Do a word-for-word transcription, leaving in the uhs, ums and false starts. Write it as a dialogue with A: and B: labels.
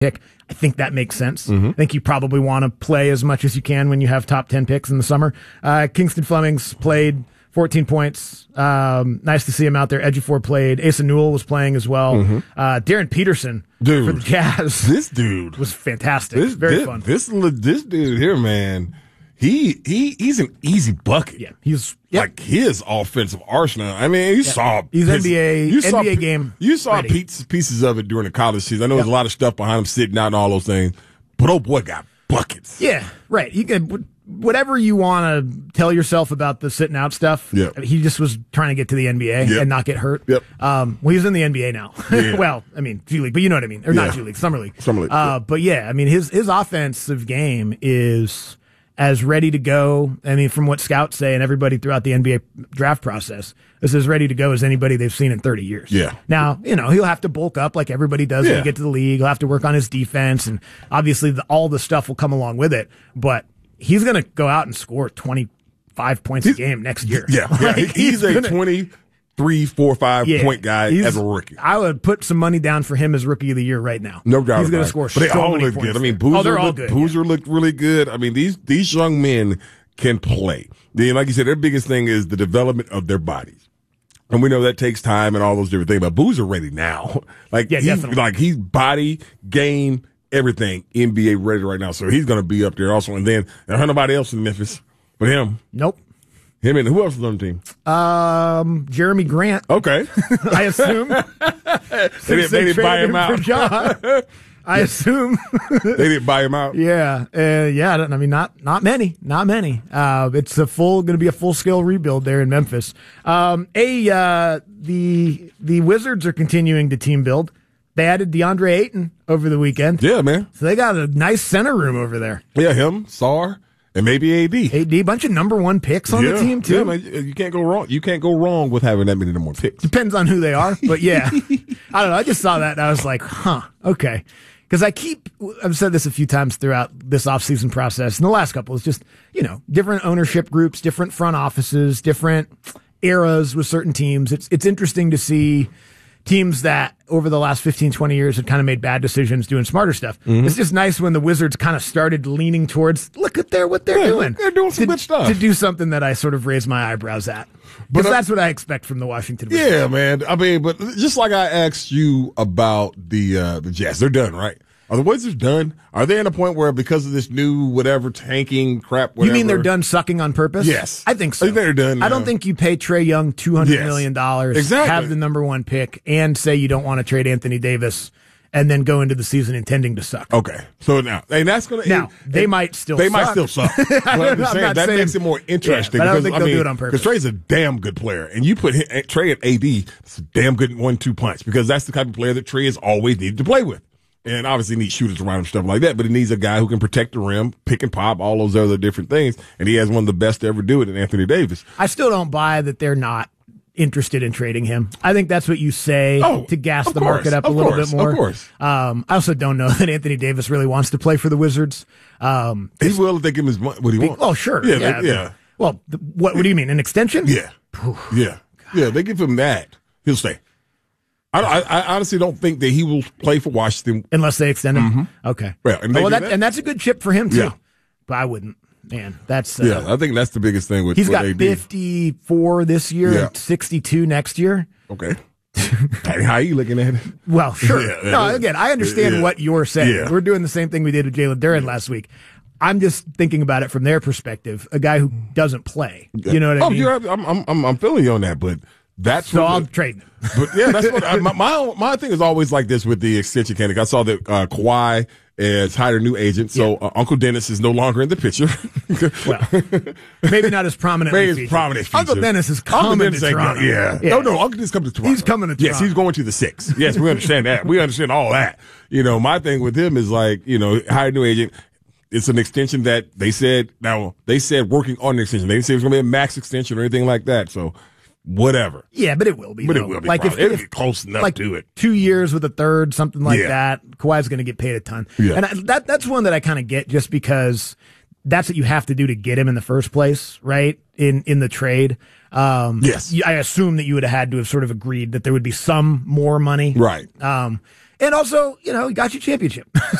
A: pick. I think that makes sense.
B: Mm-hmm.
A: I think you probably want to play as much as you can when you have top ten picks in the summer. Uh, Kingston Fleming's played fourteen points. Um, nice to see him out there. Ejiofor played. Asa Newell was playing as well.
B: Mm-hmm.
A: Uh, Darren Peterson
B: dude,
A: for the Jazz.
B: This dude
A: was fantastic.
B: This,
A: Very
B: this,
A: fun.
B: This this dude here, man. He he he's an easy bucket.
A: Yeah, he's yep.
B: like his offensive arsenal. I mean, you
A: yeah.
B: saw
A: he's
B: his,
A: N B A
B: you
A: N B A
B: saw,
A: game.
B: You saw
A: ready.
B: pieces, pieces of it during the college season. I know
A: yep.
B: there's a lot of stuff behind him sitting out and all those things, but oh boy, got buckets.
A: Yeah, right. You can whatever you want to tell yourself about the sitting out stuff.
B: Yeah,
A: he just was trying to get to the N B A
B: yep.
A: and not get hurt.
B: Yep.
A: Um, well, he's in the N B A now.
B: Yeah.
A: Well, I mean, G League, but you know what I mean, or
B: yeah.
A: not G League, Summer League.
B: Summer League.
A: Uh,
B: yeah.
A: But yeah, I mean, his his offensive game is as ready to go. I mean, from what scouts say and everybody throughout the N B A draft process, is as ready to go as anybody they've seen in thirty years.
B: Yeah.
A: Now, you know, he'll have to bulk up like everybody does
B: yeah.
A: when you get to the league. He'll have to work on his defense, and obviously the, all the stuff will come along with it. But he's going to go out and score twenty-five points
B: he's,
A: a game next year.
B: Yeah. yeah.
A: Like,
B: he's,
A: he's
B: a
A: gonna,
B: twenty-three, four, five
A: yeah,
B: point guy as a rookie.
A: I would put some money down for him as rookie of the year right now.
B: No doubt.
A: He's going to
B: it.
A: score
B: but they
A: so
B: all
A: many
B: look
A: points.
B: good. I mean,
A: oh,
B: Boozer,
A: they're all
B: looked,
A: good,
B: Boozer
A: yeah.
B: looked really good. I mean, these these young men can play. Then, like you said, their biggest thing is the development of their bodies. And we know that takes time and all those different things, but Boozer ready now. Like,
A: yeah,
B: he's,
A: definitely.
B: like he's body, game, everything N B A ready right now. So he's going to be up there also. And then there's nobody else in Memphis but him.
A: Nope.
B: Him and who else is on the team?
A: Um, Jeremy Grant.
B: Okay.
A: I assume.
B: they didn't, they didn't buy him, him out.
A: Ja, I assume.
B: They didn't buy him out.
A: Yeah. Uh, yeah. I mean, not, not many, not many. Uh, it's a full, going to be a full scale rebuild there in Memphis. Um, a, uh, the, the Wizards are continuing to team build. They added DeAndre Ayton over the weekend.
B: Yeah, man.
A: So they got a nice center room over there.
B: Yeah, him, Sar, and maybe A D.
A: A D, bunch of number one picks on
B: yeah,
A: the team too.
B: Yeah, man, you can't go wrong. You can't go wrong with having that many number one picks.
A: Depends on who they are, but yeah. I don't know. I just saw that and I was like, huh, okay. Because I keep, I've said this a few times throughout this offseason process, and the last couple is just, you know, different ownership groups, different front offices, different eras with certain teams. It's it's interesting to see teams that over the last fifteen, twenty years have kind of made bad decisions doing smarter stuff. Mm-hmm. It's just nice when the Wizards kind of started leaning towards, look at their, what they're
B: yeah,
A: doing.
B: They're doing some
A: to,
B: good stuff.
A: To do something that I sort of raise my eyebrows at. Because that's what I expect from the Washington Wizards.
B: Yeah, man. I mean, but just like I asked you about the uh, the Jazz, they're done, right? Are the Wizards done? Are they in a point where because of this new whatever tanking crap, whatever?
A: You mean they're done sucking on purpose?
B: Yes.
A: I think so.
B: I think they're done now.
A: I don't think you pay Trae Young two hundred
B: yes.
A: million dollars,
B: exactly.
A: have the number one pick, and say you don't want to trade Anthony Davis, and then go into the season intending to suck.
B: Okay. So now, and that's going to.
A: Now, and, they might still
B: They
A: suck.
B: might still suck. But I'm just saying, that
A: saying,
B: makes it more interesting.
A: Yeah, but I don't
B: because,
A: think
B: I
A: they'll
B: mean,
A: do it on purpose.
B: Because Trae's a damn good player. And you put him, Trae at A D, it's a damn good one two punch because that's the type of player that Trae has always needed to play with. And obviously needs shooters around him, stuff like that. But he needs a guy who can protect the rim, pick and pop, all those other different things. And he has one of the best to ever do it in Anthony Davis.
A: I still don't buy that they're not interested in trading him. I think that's what you say
B: oh,
A: to gas the
B: course,
A: market up a little
B: course,
A: bit more.
B: Of course.
A: Um, I also don't know that Anthony Davis really wants to play for the Wizards. Um,
B: he will if they give him his money, what he wants.
A: Oh, sure.
B: Yeah.
A: Yeah.
B: They, yeah.
A: Well, the, what, what do you mean? An extension?
B: Yeah. yeah. Yeah. They give him that. He'll stay. I, I, I honestly don't think that he will play for Washington
A: unless they extend him.
B: Mm-hmm.
A: Okay.
B: Well, and,
A: oh, well, that,
B: that?
A: and that's a good chip for him too.
B: Yeah.
A: But I wouldn't. Man, that's uh,
B: yeah. I think that's the biggest thing with.
A: He's
B: with
A: got
B: A D.
A: fifty-four this year,
B: yeah.
A: and sixty-two next year.
B: Okay. How are you looking at it?
A: Well, sure.
B: Yeah,
A: no, again, I understand
B: yeah.
A: what you're saying.
B: Yeah.
A: We're doing the same thing we did with Jalen Duren last week. I'm just thinking about it from their perspective, a guy who doesn't play. You know what I
B: oh,
A: mean?
B: You're, I'm, I'm, I'm feeling you on that, but that's
A: so
B: what
A: I'm
B: the,
A: trading.
B: But yeah, that's what I, my, my my thing is always like this with the extension candidate. I saw that uh, Kawhi has hired a new agent, so
A: yeah.
B: uh, Uncle Dennis is no longer in the picture.
A: Well, maybe not as prominent.
B: Maybe as prominent. Feature.
A: Uncle Dennis is coming
B: Dennis
A: to Toronto.
B: Yeah.
A: yeah.
B: No, no, Uncle Dennis coming to Toronto.
A: He's coming to Toronto.
B: Yes, he's going to the six. Yes, we understand that. We understand all that. You know, my thing with him is like, you know, hired a new agent. It's an extension that they said, now, they said working on the extension. They didn't say it was going to be a max extension or anything like that. So, whatever.
A: Yeah, but it will be.
B: But
A: though.
B: it will be.
A: Like if,
B: It'll
A: if,
B: be close enough
A: like
B: to it.
A: Two years with a third, something like
B: yeah.
A: that. Kawhi's going to get paid a ton.
B: Yeah.
A: And I, that that's one that I kind of get just because that's what you have to do to get him in the first place, right? In in the trade. Um,
B: yes.
A: I assume that you would have had to have sort of agreed that there would be some more money.
B: Right.
A: Um, And also, you know, he got you championship.